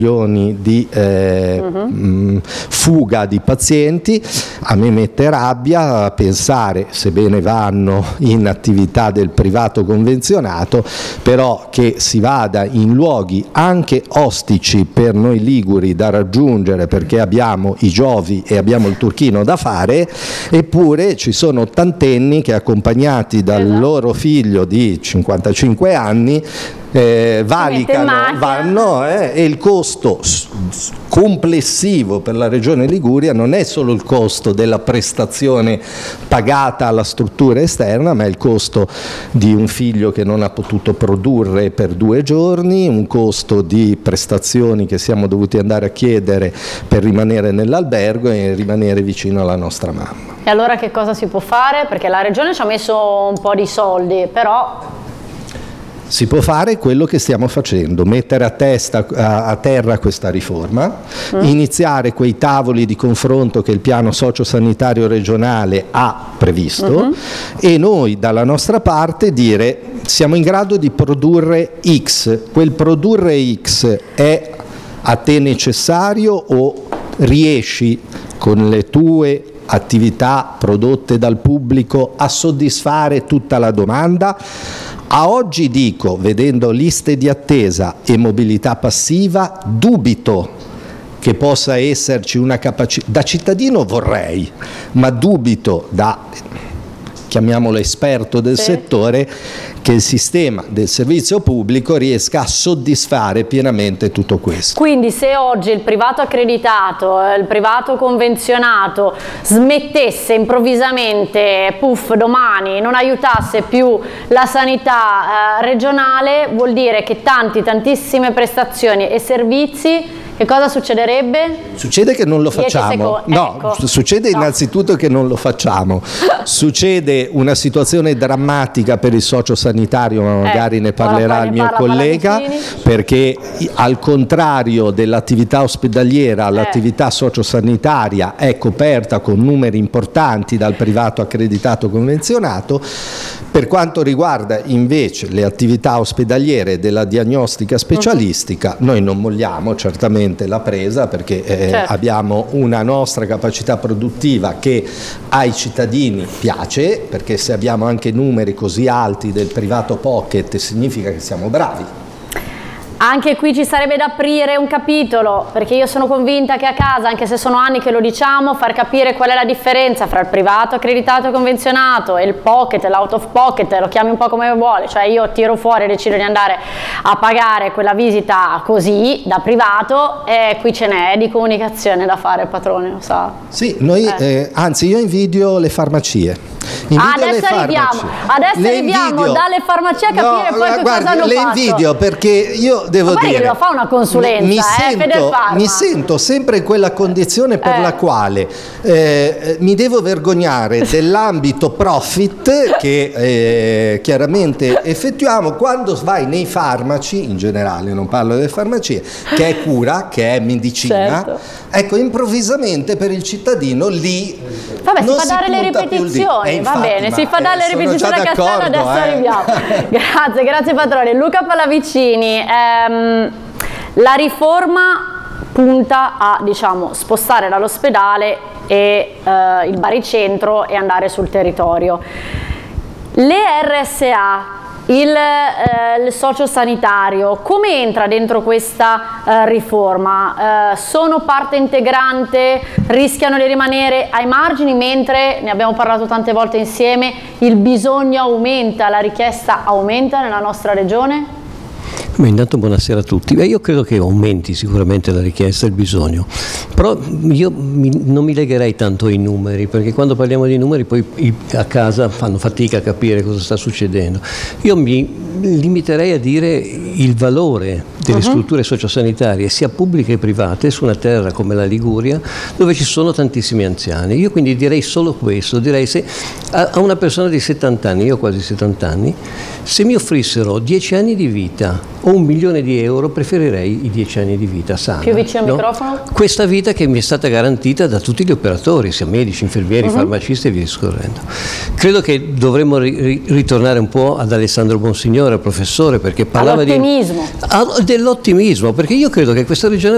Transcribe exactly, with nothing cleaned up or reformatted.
di eh, uh-huh. mh, fuga di pazienti. A me mette rabbia a pensare, sebbene vanno in attività del privato convenzionato, però che si vada in luoghi anche ostici per noi liguri da raggiungere, perché abbiamo i Giovi e abbiamo il Turchino da fare, eppure ci sono ottantenni che, accompagnati dal esatto. loro figlio di cinquantacinque anni, Eh, valicano, vanno eh, e il costo s- complessivo per la Regione Liguria non è solo il costo della prestazione pagata alla struttura esterna, ma è il costo di un figlio che non ha potuto produrre per due giorni, un costo di prestazioni che siamo dovuti andare a chiedere per rimanere nell'albergo e rimanere vicino alla nostra mamma. E allora che cosa si può fare? Perché la Regione ci ha messo un po' di soldi, però... Si può fare quello che stiamo facendo, mettere a, testa, a, a terra questa riforma, mm. iniziare quei tavoli di confronto che il piano sociosanitario regionale ha previsto mm-hmm. e noi dalla nostra parte dire: siamo in grado di produrre X, quel produrre X è a te necessario o riesci con le tue attività prodotte dal pubblico a soddisfare tutta la domanda? A oggi dico, vedendo liste di attesa e mobilità passiva, dubito che possa esserci una capacità, da cittadino vorrei, ma dubito da, chiamiamolo esperto del sì. settore, che il sistema del servizio pubblico riesca a soddisfare pienamente tutto questo. Quindi se oggi il privato accreditato, il privato convenzionato smettesse improvvisamente, puff, domani non aiutasse più la sanità eh, regionale, vuol dire che tanti, tantissime prestazioni e servizi, che cosa succederebbe? Succede che non lo facciamo. No, ecco. succede no. innanzitutto che non lo facciamo. Succede una situazione drammatica per il sociosanitario, ma magari eh, ne parlerà il mio parla collega, perché al contrario dell'attività ospedaliera, eh. l'attività sociosanitaria è coperta con numeri importanti dal privato accreditato convenzionato. Per quanto riguarda invece le attività ospedaliere della diagnostica specialistica, uh-huh. noi non molliamo certamente la presa, perché eh, certo. abbiamo una nostra capacità produttiva che ai cittadini piace, perché se abbiamo anche numeri così alti del privato pocket significa che siamo bravi. Anche qui ci sarebbe da aprire un capitolo, perché io sono convinta che a casa, anche se sono anni che lo diciamo, far capire qual è la differenza fra il privato accreditato e convenzionato e il pocket, l'out of pocket, lo chiami un po' come vuole, cioè io tiro fuori e decido di andare a pagare quella visita così da privato, e qui ce n'è di comunicazione da fare, il padrone, lo sa. Sì, noi, eh. Eh, anzi io invidio le farmacie. Ah, adesso arriviamo, adesso le arriviamo invidio. dalle farmacie a capire no, poi che guardi, cosa hanno le fatto. Le invidio perché io devo ma dire che lo fa una consulenza, mi, eh, sento, mi sento sempre in quella condizione per eh. la quale eh, mi devo vergognare dell'ambito profit che eh, chiaramente effettuiamo quando vai nei farmaci, in generale non parlo delle farmacie, che è cura, che è medicina, certo. ecco, improvvisamente per il cittadino lì vabbè, non si fa dare le ripetizioni, eh, infatti, va bene, si fa dare le ripetizioni a Castello, adesso eh. arriviamo. Grazie, grazie padrone. Luca Pallavicini, ehm, la riforma punta a, diciamo, spostare dall'ospedale e eh, il baricentro e andare sul territorio. Le R S A, il, eh, il sociosanitario, come entra dentro questa eh, riforma? Eh, sono parte integrante, rischiano di rimanere ai margini, mentre, ne abbiamo parlato tante volte insieme, il bisogno aumenta, la richiesta aumenta nella nostra regione? Beh, intanto buonasera a tutti. Beh, io credo che aumenti sicuramente la richiesta e il bisogno, però io mi, non mi legherei tanto ai numeri, perché quando parliamo di numeri poi i, a casa fanno fatica a capire cosa sta succedendo. Io mi limiterei a dire il valore delle uh-huh. strutture sociosanitarie, sia pubbliche che private, su una terra come la Liguria, dove ci sono tantissimi anziani. Io quindi direi solo questo, direi se a, a una persona di settanta anni, io ho quasi settanta anni, se mi offrissero dieci anni di vita o un milione di euro, preferirei i dieci anni di vita sana. Più vicino al no? microfono? Questa vita che mi è stata garantita da tutti gli operatori, sia medici, infermieri, uh-huh. farmacisti e via discorrendo. Credo che dovremmo ri- ritornare un po' ad Alessandro Bonsignore, professore, perché parlava all'ottimismo. di, dell'ottimismo, perché io credo che questa regione